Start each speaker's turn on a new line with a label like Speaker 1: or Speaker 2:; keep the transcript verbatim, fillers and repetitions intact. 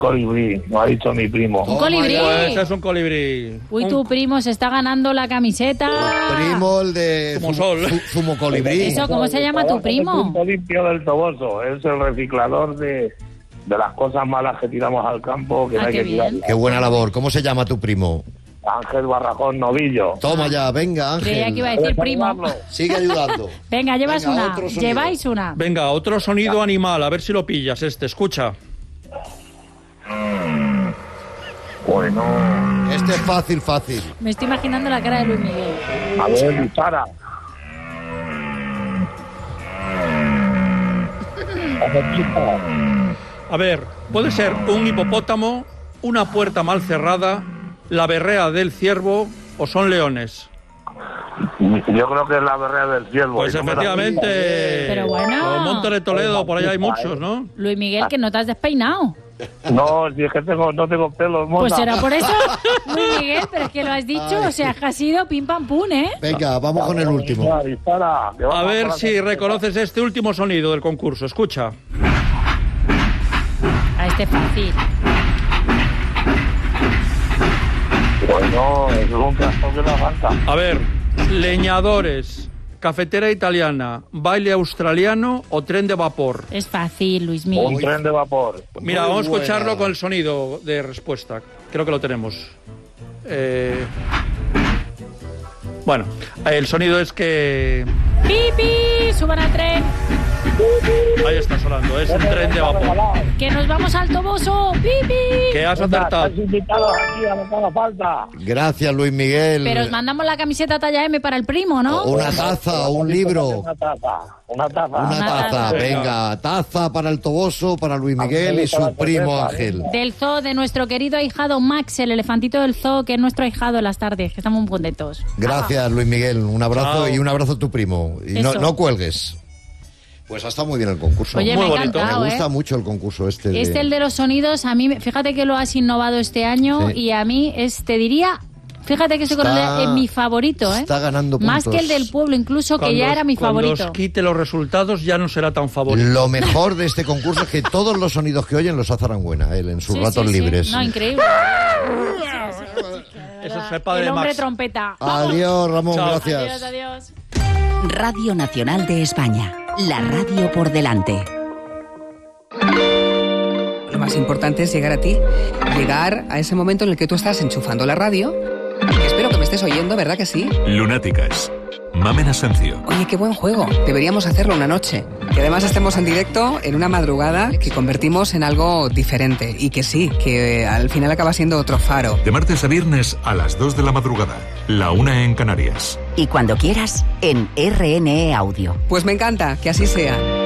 Speaker 1: Colibrí, lo ha dicho mi primo.
Speaker 2: ¿Un colibrí?
Speaker 3: Pues es un colibrí.
Speaker 2: Uy,
Speaker 3: un...
Speaker 2: tu primo se está ganando la camiseta.
Speaker 4: Tu primo, el de
Speaker 3: Como sol.
Speaker 4: Zumo Colibrí.
Speaker 2: Eso, ¿cómo se llama tu primo?
Speaker 1: El limpio del Toboso, es el reciclador de, de las cosas malas que tiramos al campo, que
Speaker 2: Ah,
Speaker 1: no hay
Speaker 2: qué
Speaker 1: que tirar.
Speaker 2: bien.
Speaker 4: Qué buena labor. ¿Cómo se llama tu primo?
Speaker 1: Ángel Barrajón Novillo.
Speaker 4: Toma ya, venga,
Speaker 2: Creía que iba a
Speaker 4: Ángel.
Speaker 2: decir primo.
Speaker 1: saludarlo.
Speaker 4: Sigue ayudando.
Speaker 2: Venga, llevas
Speaker 4: Venga,
Speaker 2: una.
Speaker 4: otro sonido.
Speaker 2: Lleváis una.
Speaker 3: Venga, otro sonido animal, a ver si lo pillas este, escucha.
Speaker 1: Bueno,
Speaker 4: Este es fácil, fácil.
Speaker 2: Me estoy imaginando la cara de Luis Miguel.
Speaker 1: a ver, dispara.
Speaker 3: A ver, puede ser un hipopótamo, una puerta mal cerrada, la berrea del ciervo o son leones.
Speaker 1: Yo creo que es la berrea del ciervo.
Speaker 3: Pues
Speaker 1: Y no me la-
Speaker 3: efectivamente.
Speaker 2: Pero bueno.
Speaker 3: Los Montes de Toledo, por ahí hay muchos, ¿no?
Speaker 2: Luis Miguel, que no te has despeinado.
Speaker 1: No, si es que tengo, no tengo pelos, mona.
Speaker 2: Pues será por eso, Luis Miguel, pero es que lo has dicho, o sea, que ha sido pim pam pum, ¿eh?
Speaker 4: Venga, vamos con el último.
Speaker 1: Dispara, dispara, que
Speaker 3: A
Speaker 1: vamos
Speaker 3: ver
Speaker 1: por la
Speaker 3: si
Speaker 1: camiseta.
Speaker 3: reconoces este último sonido del concurso, escucha.
Speaker 2: A este fácil.
Speaker 1: Bueno, es un tractor que no falta.
Speaker 3: A ver, leñadores, cafetera italiana, baile australiano o tren de vapor.
Speaker 2: Es fácil, Luis
Speaker 1: Un
Speaker 2: Miguel.
Speaker 1: tren de vapor.
Speaker 3: Mira,
Speaker 4: Muy
Speaker 3: vamos a escucharlo
Speaker 4: buena.
Speaker 3: con el sonido de respuesta. Creo que lo tenemos. Eh... Bueno, el sonido es que...
Speaker 2: ¡Pipi! ¡Suban al tren!
Speaker 3: Ahí está sonando, es el tren de vapor.
Speaker 2: ¡Que nos vamos al Toboso! ¡Pipi!
Speaker 3: Que has
Speaker 1: Venga,
Speaker 3: acertado.
Speaker 1: estáis invitados aquí a lo que haga falta.
Speaker 4: Gracias, Luis Miguel.
Speaker 2: Pero os mandamos la camiseta talla M para el primo, ¿no?
Speaker 4: Una taza, un libro.
Speaker 1: Una taza, una taza.
Speaker 4: Una taza,
Speaker 2: taza.
Speaker 4: venga, taza para el Toboso, para Luis Miguel y su primo Ángel.
Speaker 2: Del zoo de nuestro querido ahijado Max, el elefantito del zoo, que es nuestro ahijado en las tardes, que estamos muy contentos.
Speaker 4: Gracias, Luis Miguel. Un abrazo
Speaker 3: Chao.
Speaker 4: y un abrazo a tu primo. Y no,
Speaker 2: Eso.
Speaker 4: no cuelgues. Pues ha estado muy bien el concurso.
Speaker 2: Oye,
Speaker 3: Muy
Speaker 2: me ha
Speaker 3: bonito.
Speaker 2: encantado,
Speaker 4: Me gusta
Speaker 2: ¿eh?
Speaker 4: mucho el concurso este. de-
Speaker 2: Este, el de los sonidos, a mí, fíjate que lo has innovado este año
Speaker 4: Sí.
Speaker 2: y a mí, es, te diría, fíjate que estoy con
Speaker 4: Está-
Speaker 2: el de- en mi favorito, ¿eh?
Speaker 4: está ganando
Speaker 2: Más
Speaker 4: puntos.
Speaker 2: que el del pueblo, incluso, que
Speaker 3: Cuando
Speaker 2: ya
Speaker 3: os-
Speaker 2: era mi
Speaker 3: cuando
Speaker 2: favorito.
Speaker 3: os quite los resultados ya no será tan favorito.
Speaker 4: Lo mejor de este concurso es que todos los sonidos que oyen los hace Aranguena, él, en sus
Speaker 2: Sí,
Speaker 4: ratos
Speaker 2: sí, sí.
Speaker 4: libres.
Speaker 2: No, increíble.
Speaker 3: Eso es el padre
Speaker 2: El
Speaker 3: de
Speaker 2: hombre
Speaker 3: Max.
Speaker 2: trompeta.
Speaker 4: Adiós, Ramón,
Speaker 3: Chao.
Speaker 4: gracias.
Speaker 2: Adiós, adiós.
Speaker 5: Radio Nacional de España. La radio por delante.
Speaker 6: Lo más importante es llegar a ti, llegar a ese momento en el que tú estás enchufando la radio. Espero que me estés oyendo, ¿verdad que sí?
Speaker 7: Lunáticas. Mamen Asencio.
Speaker 6: Oye, qué buen juego. Deberíamos hacerlo una noche. Que además estemos en directo en una madrugada que convertimos en algo diferente. Y que sí, que al final acaba siendo otro faro.
Speaker 7: De martes a viernes a las dos de la madrugada. La una en Canarias.
Speaker 5: Y cuando quieras, en R N E Audio.
Speaker 6: Pues me encanta, que así sea.